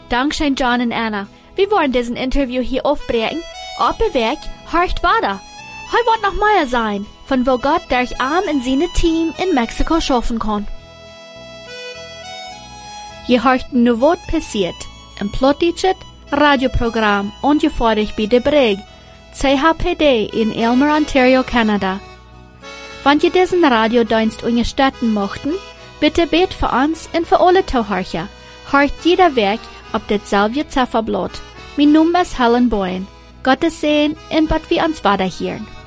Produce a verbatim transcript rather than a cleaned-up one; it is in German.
Dankeschön, John und Anna. Wir wollen diesen Interview hier aufbrechen. Auf dem Weg, hört weiter. Heute wird noch mehr sein, von wo Gott durch Arm in seine Team in Mexiko schaffen kann. Je hört nu wat passiert im plottichet Radioprogramm ungefährlich bei der Brig, C H P D in Aylmer, Ontario, Kanada. Wenn ihr diesen Radiodienst unterstützen möchten, bitte bet für uns und für alle Zuhörer. Hört jeder Weg auf dasselbe Zifferblatt. Mein Name ist Helen Boyen. Gottes Segen und Gott wir uns weiterhören.